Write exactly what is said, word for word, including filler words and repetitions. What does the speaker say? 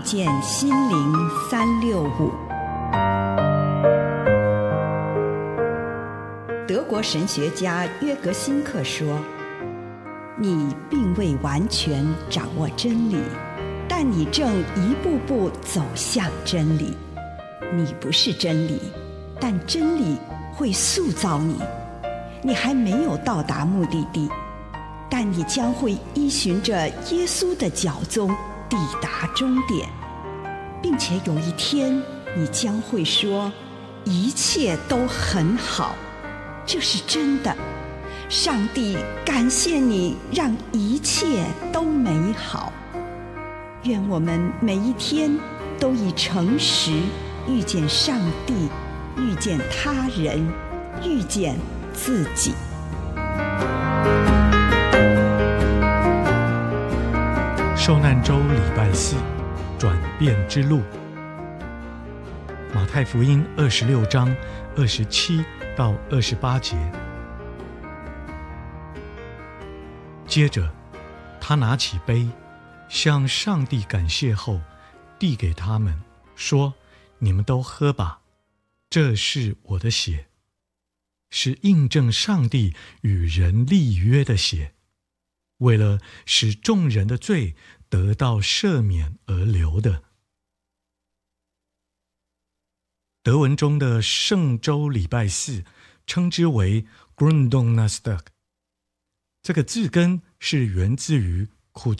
见心灵三六五。德国神学家约格辛克说，你并未完全掌握真理，但你正一步步走向真理。你不是真理，但真理会塑造你。你还没有到达目的地，但你将会依循着耶稣的脚踪抵达终点，并且有一天你将会说，一切都很好。这是真的，上帝感谢你让一切都美好。愿我们每一天都以诚实遇见上帝，遇见他人，遇见自己。 受难周礼拜四，转变之路。马太福音二十六章二十七到二十八节。接着，他拿起杯，向上帝感谢后，递给他们，说：“你们都喝吧，这是我的血，是印证上帝与人立约的血，为了使众人的罪得到赦免而流的。”德文中的圣周礼拜四称之为 Gründonnerstag， 这个字根是源自于苦